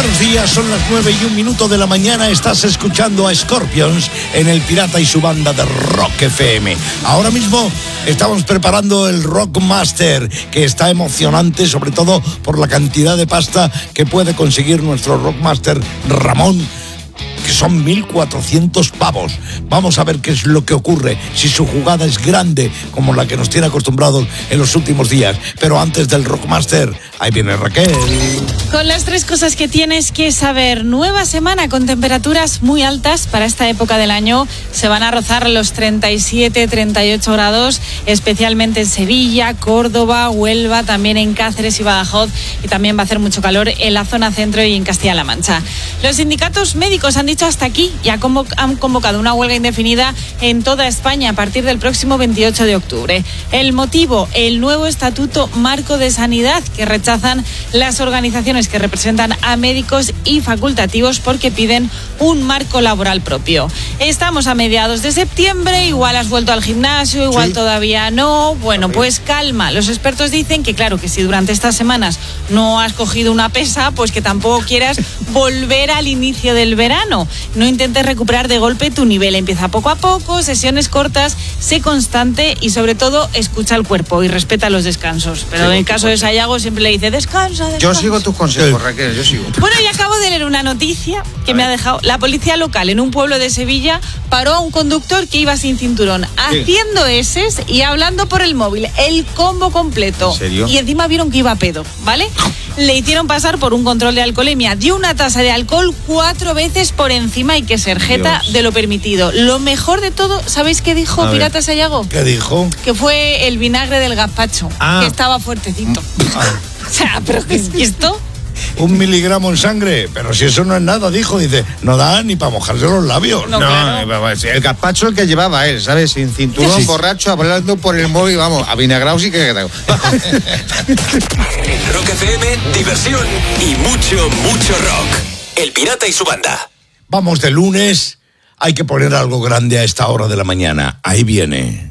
Buenos días, son las 9:01 de la mañana. Estás escuchando a Scorpions en El Pirata y su banda de Rock FM. Ahora mismo estamos preparando el Rockmaster, que está emocionante, sobre todo por la cantidad de pasta que puede conseguir nuestro Rockmaster Ramón, que son 1.400 pavos. Vamos a ver qué es lo que ocurre, si su jugada es grande, como la que nos tiene acostumbrados en los últimos días. Pero antes del Rockmaster, ahí viene Raquel. Con las 3 cosas que tienes que saber. Nueva semana con temperaturas muy altas para esta época del año. Se van a rozar los 37, 38 grados, especialmente en Sevilla, Córdoba, Huelva, también en Cáceres y Badajoz. Y también va a hacer mucho calor en la zona centro y en Castilla-La Mancha. Los sindicatos médicos han dicho hasta aquí y han convocado una huelga indefinida en toda España a partir del próximo 28 de octubre. El motivo, el nuevo Estatuto Marco de Sanidad, que rechazan las organizaciones que representan a médicos y facultativos porque piden un marco laboral propio. Estamos a mediados de septiembre, igual has vuelto al gimnasio, igual sí, todavía no. Bueno, pues calma. Los expertos dicen que claro, que si durante estas semanas no has cogido una pesa, pues que tampoco quieras volver al inicio del verano. No intentes recuperar de golpe tu nivel. Empieza poco a poco, sesiones cortas, sé constante y sobre todo escucha al cuerpo y respeta los descansos. Pero en el caso de Sayago siempre le dice descansa. Yo sigo tus consejos, Raquel, yo sigo. Bueno, y acabo de leer una noticia que me ha dejado. La policía local en un pueblo de Sevilla paró a un conductor que iba sin cinturón, haciendo eses y hablando por el móvil. El combo completo. ¿En serio? Y encima vieron que iba a pedo, ¿vale? Le hicieron pasar por un control de alcoholemia. Dio una tasa de alcohol 4 veces por encima, y que ser jeta de lo permitido. Lo mejor de todo, ¿sabéis qué dijo Pirata Sayago? ¿Qué dijo? Que fue el vinagre del gazpacho, que estaba fuertecito. O sea, ¿pero qué es esto? 1 miligramo en sangre, pero si eso no es nada, dijo, dice, no da ni para mojarse los labios. No, claro. El gazpacho el que llevaba él, ¿sabes? Sin cinturón, borracho, hablando por el móvil, vamos, avinagrado sí que quedado. En Rock FM, diversión y mucho, mucho rock. El Pirata y su banda. Vamos de lunes, hay que poner algo grande a esta hora de la mañana. Ahí viene.